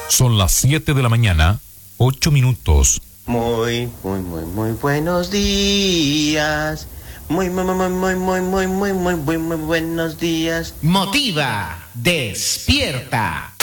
Son las 7 de la mañana, 8 minutos. Muy buenos días. Muy buenos días. Motiva, despierta.